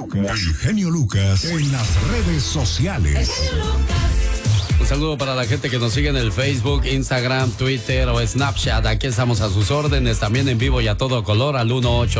El genio Lucas en las redes sociales. Un saludo para la gente que nos sigue en el Facebook, Instagram, Twitter o Snapchat. Aquí estamos a sus órdenes, también en vivo y a todo color al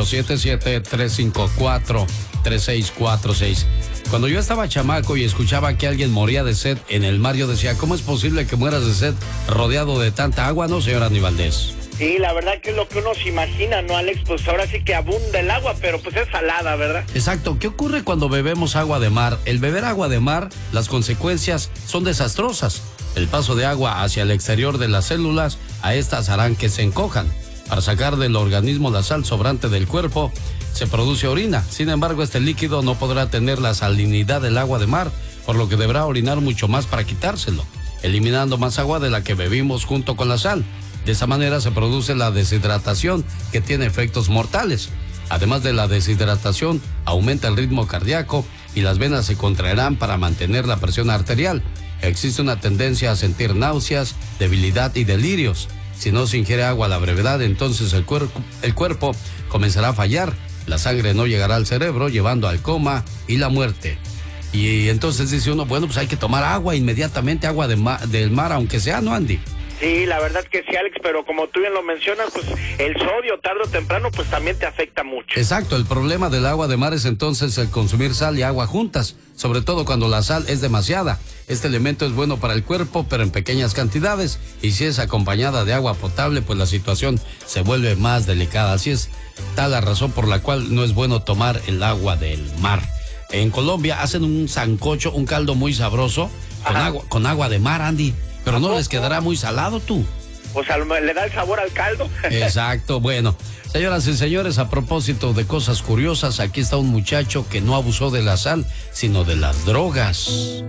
1877-354-3646. Cuando yo estaba chamaco y escuchaba que alguien moría de sed en el mar, yo decía, ¿cómo es posible que mueras de sed rodeado de tanta agua, no, señor Aníbal Valdés? Sí, la verdad que es lo que uno se imagina, ¿no, Alex? Pues ahora sí que abunda el agua, pero pues es salada, ¿verdad? Exacto. ¿Qué ocurre cuando bebemos agua de mar? El beber agua de mar, las consecuencias son desastrosas. El paso de agua hacia el exterior de las células, a estas harán que se encojan. Para sacar del organismo la sal sobrante del cuerpo, se produce orina. Sin embargo, este líquido no podrá tener la salinidad del agua de mar, por lo que deberá orinar mucho más para quitárselo, eliminando más agua de la que bebimos junto con la sal. De esa manera se produce la deshidratación, que tiene efectos mortales. Además de la deshidratación, aumenta el ritmo cardíaco y las venas se contraerán para mantener la presión arterial. Existe una tendencia a sentir náuseas, debilidad y delirios. Si no se ingiere agua a la brevedad, entonces el cuerpo comenzará a fallar. La sangre no llegará al cerebro, llevando al coma y la muerte. Y entonces dice uno, bueno, pues hay que tomar agua inmediatamente, agua del mar, aunque sea, ¿no, Andy? Sí, la verdad que sí, Alex, pero como tú bien lo mencionas, pues el sodio tarde o temprano pues también te afecta mucho. Exacto, el problema del agua de mar es entonces el consumir sal y agua juntas, sobre todo cuando la sal es demasiada. Este elemento es bueno para el cuerpo, pero en pequeñas cantidades, y si es acompañada de agua potable, pues la situación se vuelve más delicada. Así es tal la razón por la cual no es bueno tomar el agua del mar. En Colombia hacen un sancocho, un caldo muy sabroso, con agua de mar, Andy. Pero no les quedará muy salado, tú. O sea, le da el sabor al caldo. Exacto, bueno. Señoras y señores, a propósito de cosas curiosas, aquí está un muchacho que no abusó de la sal, sino de las drogas.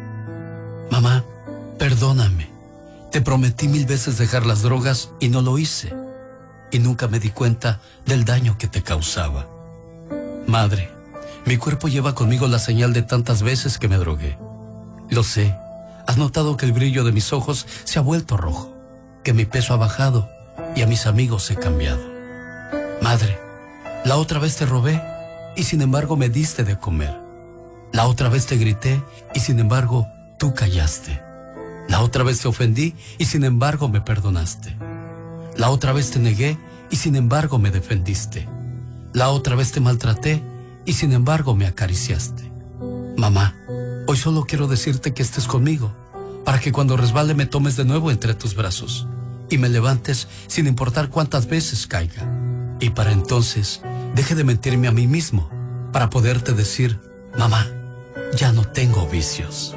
Mamá, perdóname. Te prometí 1000 veces dejar las drogas y no lo hice. Y nunca me di cuenta del daño que te causaba. Madre, mi cuerpo lleva conmigo la señal de tantas veces que me drogué. Lo sé. ¿Has notado que el brillo de mis ojos se ha vuelto rojo? Que mi peso ha bajado y a mis amigos he cambiado. Madre, la otra vez te robé y sin embargo me diste de comer. La otra vez te grité y sin embargo tú callaste. La otra vez te ofendí y sin embargo me perdonaste. La otra vez te negué y sin embargo me defendiste. La otra vez te maltraté y sin embargo me acariciaste. Mamá, hoy solo quiero decirte que estés conmigo, para que cuando resbale me tomes de nuevo entre tus brazos y me levantes sin importar cuántas veces caiga. Y para entonces deje de mentirme a mí mismo, para poderte decir, mamá, ya no tengo vicios.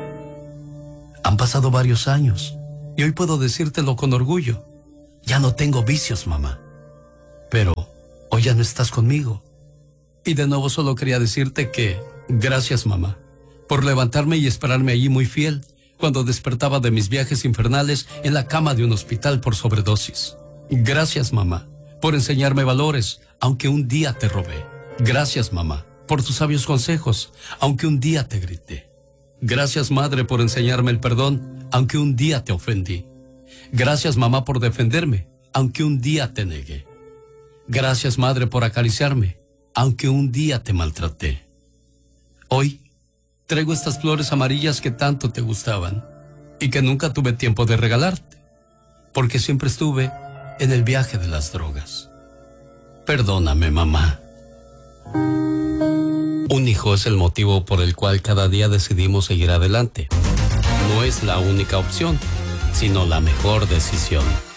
Han pasado varios años y hoy puedo decírtelo con orgullo. Ya no tengo vicios, mamá. Pero hoy ya no estás conmigo. Y de nuevo solo quería decirte que, gracias, mamá, por levantarme y esperarme allí muy fiel cuando despertaba de mis viajes infernales en la cama de un hospital por sobredosis. Gracias, mamá, por enseñarme valores, aunque un día te robé. Gracias, mamá, por tus sabios consejos, aunque un día te grité. Gracias, madre, por enseñarme el perdón, aunque un día te ofendí. Gracias, mamá, por defenderme, aunque un día te negué. Gracias, madre, por acariciarme, aunque un día te maltraté. Hoy traigo estas flores amarillas que tanto te gustaban y que nunca tuve tiempo de regalarte, porque siempre estuve en el viaje de las drogas. Perdóname, mamá. Un hijo es el motivo por el cual cada día decidimos seguir adelante. No es la única opción, sino la mejor decisión.